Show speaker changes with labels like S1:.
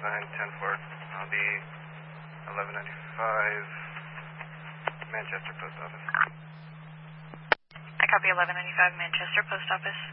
S1: 910-4. I'll be 1195 Manchester Post Office.
S2: I copy 1195 Manchester Post Office.